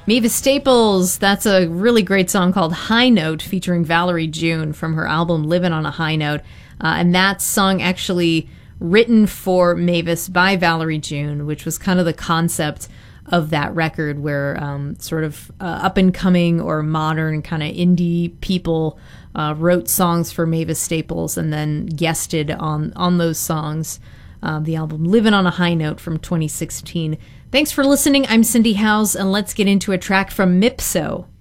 Mavis Staples, that's a really great song called High Note featuring Valerie June from her album Livin' on a High Note. And that song actually written for Mavis by Valerie June, which was kind of the concept of that record where sort of up-and-coming or modern kind of indie people wrote songs for Mavis Staples and then guested on those songs. The album Livin' on a High Note from 2016. Thanks for listening. I'm Cindy Howes, and let's get into a track from Mipso.